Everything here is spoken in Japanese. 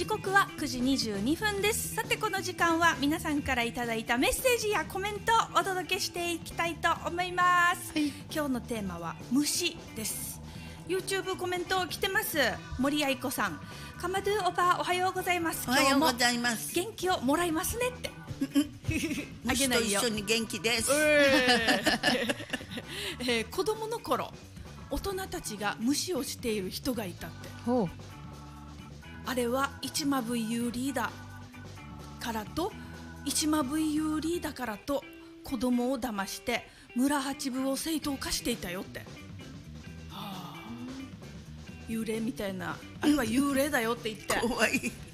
時刻は9時22分です。さてこの時間は皆さんからいただいたメッセージやコメントをお届けしていきたいと思います、今日のテーマは虫です。 YouTube コメント来てます。森愛子さん、かまどおばおはようございます。 おはようございます。 元気をもらいますねってあげ虫とないよ。 一緒に元気です。 子供の頃大人たちが無視をしている人がいたって。 ほう。 あれは一間 VU リーダーからと一間 VU リーダーからと子供を騙して村八部を正当化していたよって、はあ、幽霊みたいな、あれは幽霊だよって言って怖い。